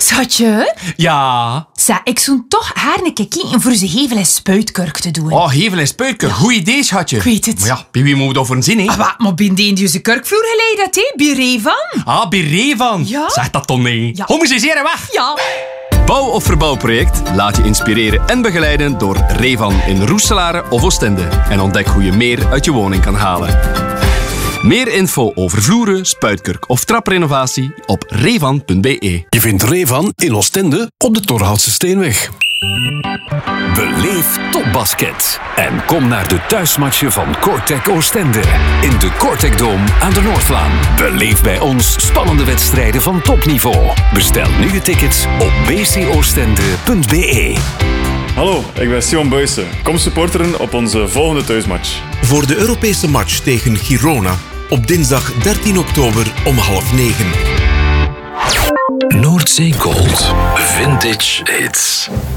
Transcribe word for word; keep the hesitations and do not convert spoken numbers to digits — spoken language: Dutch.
Schatje? Ja? Zeg, ik zou toch haar een keer kijken voor ze hevel en spuitkurk te doen. Oh, hevel en spuitkurk. Ja. Goed idee, schatje. Ik weet het. Maar ja, bij wie moet dat voor een zin, hè? Ah, wat, maar ben die in deze kurkvloer geleid dat, hè? Bij Revan? Ah, bij Revan. Ja? Zeg dat dan niet. Ja. Homociseren weg. Ja. Bouw- of verbouwproject? Laat je inspireren en begeleiden door Revan in Roeselare of Oostende. En ontdek hoe je meer uit je woning kan halen. Meer info over vloeren, spuitkurk of traprenovatie op revan punt b e. Je vindt Revan in Oostende op de Torhoutse Steenweg. Beleef topbasket en kom naar de thuismatchen van Kortrijk Oostende in de Kortrijk Dome aan de Noordlaan. Beleef bij ons spannende wedstrijden van topniveau. Bestel nu je tickets op b c oostende punt b e. Hallo, ik ben Simon Buijsen. Kom supporteren op onze volgende thuismatch. Voor de Europese match tegen Girona op dinsdag dertien oktober om half negen. Noordzee Gold. Vintage hits.